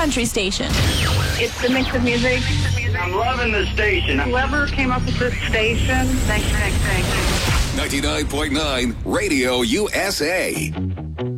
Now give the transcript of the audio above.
country station. It's the mix of music. I'm loving the station. Whoever came up with this station, thanks. 99.9 Radio USA.